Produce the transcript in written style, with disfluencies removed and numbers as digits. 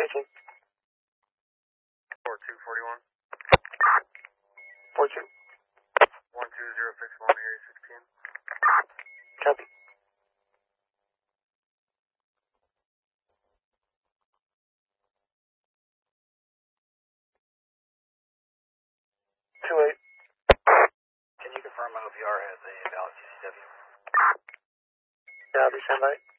Checking. 4241. 42. 12061, area 6 p.m. Copy. Two eight. Can you confirm OPR has a valid CCW? Copy, stand by.